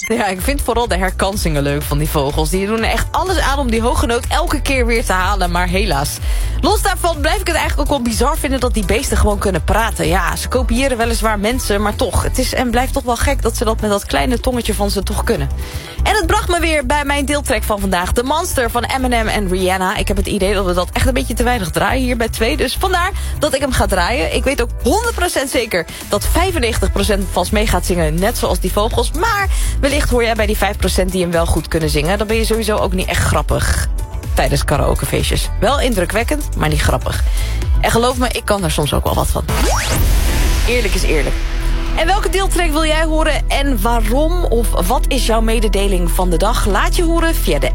Ja, ik vind vooral de herkansingen leuk van die vogels. Die doen er echt alles aan om die hoge noot elke keer weer te halen. Maar helaas. Los daarvan blijf ik het eigenlijk ook wel bizar vinden dat die beesten gewoon kunnen praten. Ja, ze kopiëren weliswaar mensen, maar toch. Het is en blijft toch wel gek dat ze dat met dat kleine tongetje van ze toch kunnen. En het bracht me weer bij mijn deeltrack van vandaag. The Monster van Eminem en Rihanna. Ik heb het idee dat we dat echt een beetje te weinig draaien hier bij 2. Dus vandaar dat ik hem ga draaien. Ik weet ook 100% zeker dat 95% vast mee gaat zingen. Net zoals die vogels. Maar wellicht hoor jij bij die 5% die hem wel goed kunnen zingen. Dan ben je sowieso ook niet echt grappig. Tijdens karaokefeestjes. Wel indrukwekkend, maar niet grappig. En geloof me, ik kan er soms ook wel wat van. Eerlijk is eerlijk. En welke deeltrack wil jij horen en waarom? Of wat is jouw mededeling van de dag? Laat je horen via de